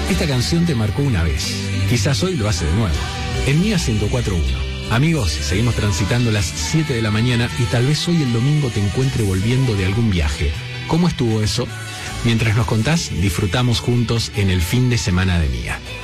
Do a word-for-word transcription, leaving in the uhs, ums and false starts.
Esta canción te marcó una vez. Quizás hoy lo hace de nuevo. En Mía ciento cuatro punto uno. Amigos, seguimos transitando las siete de la mañana y tal vez hoy el domingo te encuentre volviendo de algún viaje. ¿Cómo estuvo eso? Mientras nos contás, disfrutamos juntos en el fin de semana de Mía.